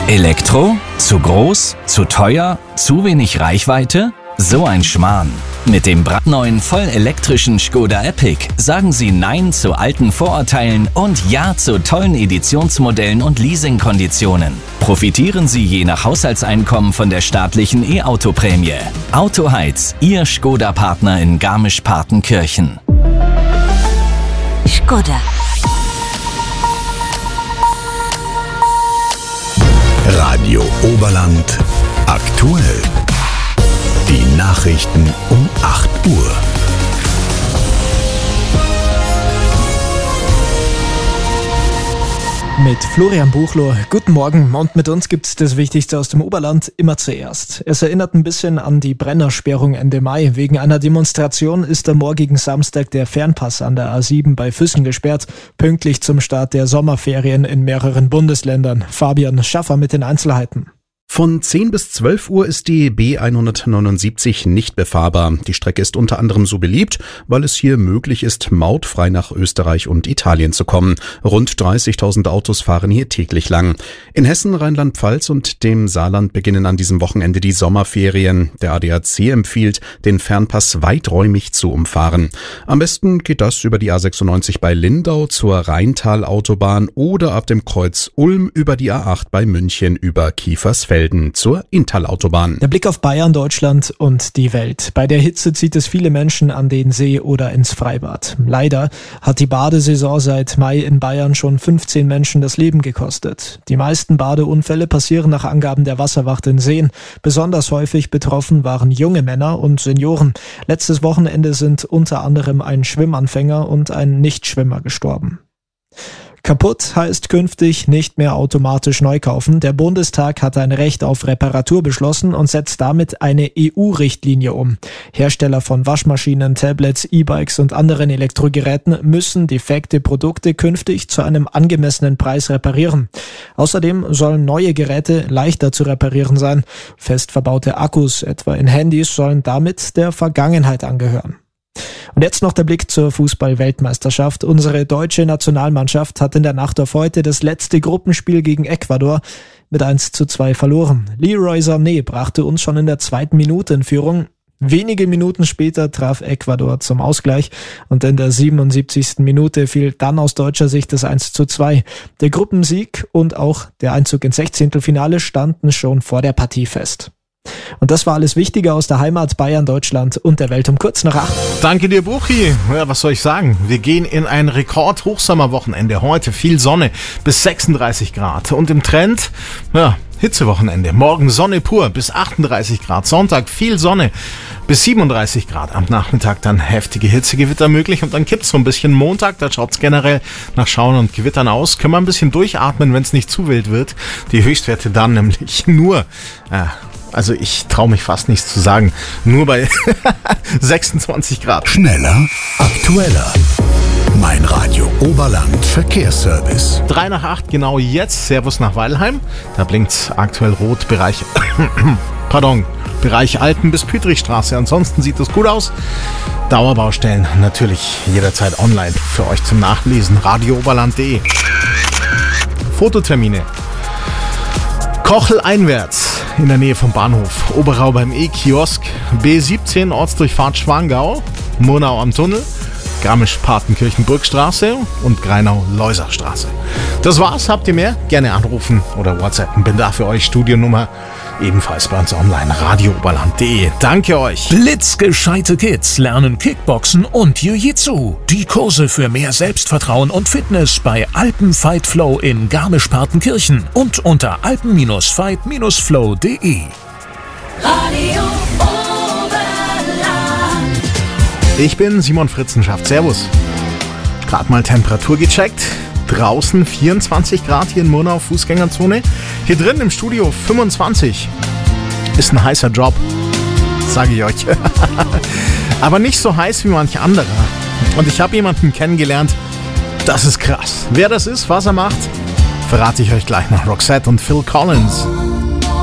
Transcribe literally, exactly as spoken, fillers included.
Elektro? Zu groß? Zu teuer? Zu wenig Reichweite? So ein Schmarrn. Mit dem brandneuen vollelektrischen Škoda Epiq sagen Sie Nein zu alten Vorurteilen und Ja zu tollen Editionsmodellen und Leasingkonditionen. Profitieren Sie je nach Haushaltseinkommen von der staatlichen E-Auto-Prämie. Autoheiz, Ihr Škoda-Partner in Garmisch-Partenkirchen. Škoda. Radio Oberland aktuell. Die Nachrichten um acht Uhr. Mit Florian Buchloh. Guten Morgen. Und mit uns gibt's das Wichtigste aus dem Oberland immer zuerst. Es erinnert ein bisschen an die Brennersperrung Ende Mai. Wegen einer Demonstration ist am morgigen Samstag der Fernpass an der A sieben bei Füssen gesperrt. Pünktlich zum Start der Sommerferien in mehreren Bundesländern. Fabian Schaffer mit den Einzelheiten. Von zehn bis zwölf Uhr ist die B hundertneunundsiebzig nicht befahrbar. Die Strecke ist unter anderem so beliebt, weil es hier möglich ist, mautfrei nach Österreich und Italien zu kommen. Rund dreißigtausend Autos fahren hier täglich lang. In Hessen, Rheinland-Pfalz und dem Saarland beginnen an diesem Wochenende die Sommerferien. Der A D A C empfiehlt, den Fernpass weiträumig zu umfahren. Am besten geht das über die A sechsundneunzig bei Lindau zur Rheintal-Autobahn oder ab dem Kreuz Ulm über die A acht bei München über Kiefersfelden zur Inntal-Autobahn. Der Blick auf Bayern, Deutschland und die Welt. Bei der Hitze zieht es viele Menschen an den See oder ins Freibad. Leider hat die Badesaison seit Mai in Bayern schon fünfzehn Menschen das Leben gekostet. Die meisten Badeunfälle passieren nach Angaben der Wasserwacht in Seen. Besonders häufig betroffen waren junge Männer und Senioren. Letztes Wochenende sind unter anderem ein Schwimmanfänger und ein Nichtschwimmer gestorben. Kaputt heißt künftig nicht mehr automatisch neu kaufen. Der Bundestag hat ein Recht auf Reparatur beschlossen und setzt damit eine E U-Richtlinie um. Hersteller von Waschmaschinen, Tablets, E-Bikes und anderen Elektrogeräten müssen defekte Produkte künftig zu einem angemessenen Preis reparieren. Außerdem sollen neue Geräte leichter zu reparieren sein. Fest verbaute Akkus, etwa in Handys, sollen damit der Vergangenheit angehören. Und jetzt noch der Blick zur Fußball-Weltmeisterschaft. Unsere deutsche Nationalmannschaft hat in der Nacht auf heute das letzte Gruppenspiel gegen Ecuador mit eins zu zwei verloren. Leroy Sané brachte uns schon in der zweiten Minute in Führung. Wenige Minuten später traf Ecuador zum Ausgleich und in der siebenundsiebzigsten Minute fiel dann aus deutscher Sicht das eins zu zwei. Der Gruppensieg und auch der Einzug ins Sechzehntelfinale standen schon vor der Partie fest. Und das war alles Wichtige aus der Heimat, Bayern, Deutschland und der Welt um kurz nach acht. Danke dir, Buchi. Ja, was soll ich sagen? Wir gehen in ein Rekord-Hochsommerwochenende. Heute viel Sonne bis sechsunddreißig Grad. Und im Trend, ja, Hitzewochenende. Morgen Sonne pur bis achtunddreißig Grad. Sonntag viel Sonne bis siebenunddreißig Grad. Am Nachmittag dann heftige Hitzegewitter möglich. Und dann kippt's so ein bisschen Montag. Da schaut's generell nach Schauen und Gewittern aus. Können wir ein bisschen durchatmen, wenn es nicht zu wild wird. Die Höchstwerte dann nämlich nur... Äh, Also ich traue mich fast nichts zu sagen. Nur bei sechsundzwanzig Grad. Schneller, aktueller. Mein Radio Oberland Verkehrsservice. Drei nach acht genau jetzt. Servus nach Weilheim. Da blinkt aktuell rot. Bereich, pardon, Bereich Alten bis Pütrichstraße. Ansonsten sieht es gut aus. Dauerbaustellen natürlich jederzeit online für euch zum Nachlesen. radio oberland punkt de. Fototermine. Kochel einwärts in der Nähe vom Bahnhof, Oberau beim E-Kiosk, B siebzehn Ortsdurchfahrt Schwangau, Murnau am Tunnel, Garmisch-Partenkirchen-Burgstraße und Greinau-Leuserstraße. Das war's, habt ihr mehr? Gerne anrufen oder WhatsAppen. Bin da für euch, Studionummer ebenfalls bei uns online, radio oberland punkt de. Danke euch. Blitzgescheite Kids lernen Kickboxen und Jiu-Jitsu. Die Kurse für mehr Selbstvertrauen und Fitness bei Alpen Fight Flow in Garmisch-Partenkirchen und unter alpen fight flow punkt de. Radio Oberland. Ich bin Simon Fritzenschaft. Servus. Gerade mal Temperatur gecheckt. Draußen vierundzwanzig Grad hier in Murnau, Fußgängerzone. Hier drin im Studio fünfundzwanzig. Ist ein heißer Job, sage ich euch. Aber nicht so heiß wie manch anderer. Und ich habe jemanden kennengelernt, das ist krass. Wer das ist, was er macht, verrate ich euch gleich nach Roxette und Phil Collins.